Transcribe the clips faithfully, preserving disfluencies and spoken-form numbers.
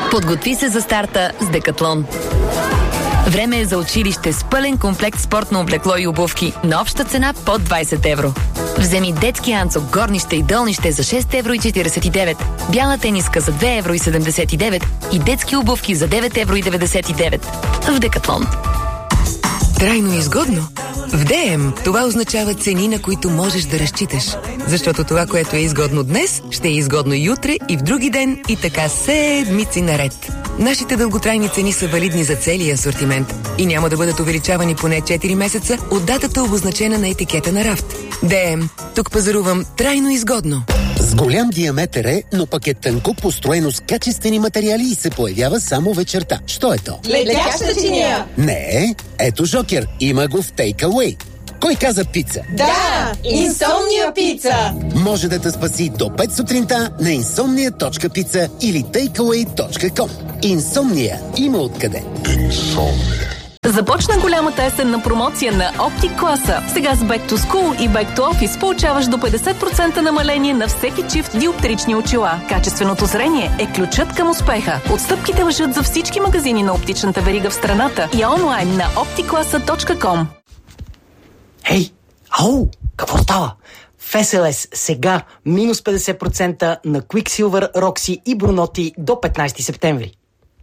Подготви се за старта с Декатлон. Време е за училище с пълен комплект спортно облекло и обувки на обща цена под двайсет евро. Вземи детски анцук, горнище и долнище за шест евро и четирийсет и девет, бяла тениска за две евро и седемдесет и девет и детски обувки за девет евро и деветдесет и девет. В Декатлон. Трайно изгодно? В ДМ това означава цени, на които можеш да разчиташ. Защото това, което е изгодно днес, ще е изгодно и утре, и в други ден, и така седмици наред. Нашите дълготрайни цени са валидни за целия асортимент и няма да бъдат увеличавани поне четири месеца от датата, обозначена на етикета на рафт. ДМ. Тук пазарувам трайно изгодно. С голям диаметър е, но пък е тънко, построено с качествени материали и се появява само вечерта. Що е то? Летяща чиния! Не, ето Жокер. Има го в Takeaway. Кой каза пица? Да! Инсомния пица! Може да те спаси до пет сутринта на инсомния точка пица или тейкауей точка ком. Инсомния има откъде. Инсомния. Започна голямата есенна промоция на Optic класа. Сега с Back to School и Back to Office получаваш до петдесет процента намаление на всеки чифт диоптрични очила. Качественото зрение е ключът към успеха. Отстъпките важат за всички магазини на оптичната верига в страната и онлайн на опти класа точка ком. Ей, ау, какво става? В Ес Ел Ес сега минус петдесет процента на Quicksilver, Roxy и Brunotti до петнайсети септември.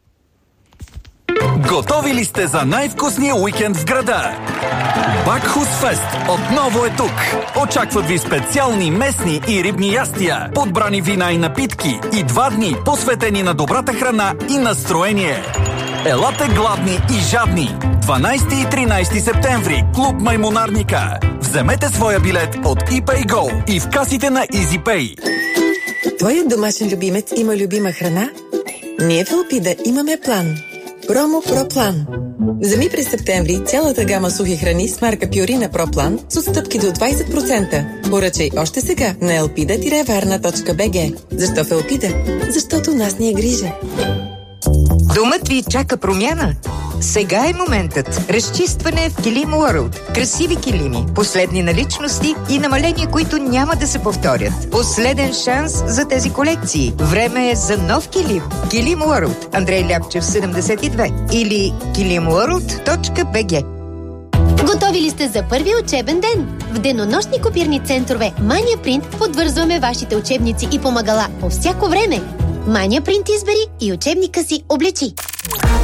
Готови ли сте за най-вкусния уикенд в града? Бакхус Фест отново е тук. Очакват ви специални местни и рибни ястия, подбрани вина и напитки и два дни посветени на добрата храна и настроение. Елате гладни и жадни. дванайсети и тринайсети септември, клуб Маймунарника. Вземете своя билет от ePayGo и в касите на EasyPay. Твоят домашен любимец има любима храна? Ние в Елпида имаме план. Промо Проплан. Вземи през септември цялата гама сухи храни с марка Пюрина Проплан с отстъпки до двайсет процента. Поръчай още сега на елпида варна точка би джи. Защо в Елпида? Защото нас ни е грижа. Домът ви чака промяна? Сега е моментът. Разчистване в Килим World. Красиви килими, последни наличности и намаления, които няма да се повторят. Последен шанс за тези колекции. Време е за нов килим. Килим World. Андрей Ляпчев, седемдесет и две. Или килим ворлд точка би джи. Готови ли сте за първия учебен ден? В денонощни копирни центрове Mania Print подвързваме вашите учебници и помагала по всяко време. Mania Print избери и учебника си облечи.